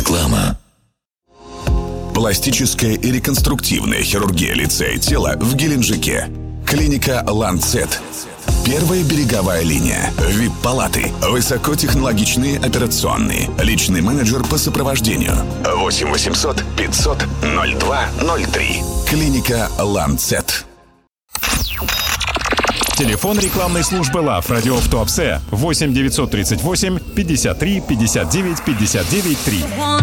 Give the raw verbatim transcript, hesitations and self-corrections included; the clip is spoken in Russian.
Реклама. Пластическая и реконструктивная хирургия лица и тела в Геленджике. Клиника «Ланцет». Первая береговая линия. ви ай пи-палаты. Высокотехнологичные операционные. Личный менеджер по сопровождению. восемь восемьсот пятьсот ноль два ноль три. Клиника «Ланцет». Телефон рекламной службы ЛАВ «Радио в Туапсе» восемь девятьсот тридцать восемь пятьдесят три пятьдесят девять пятьдесят девять три.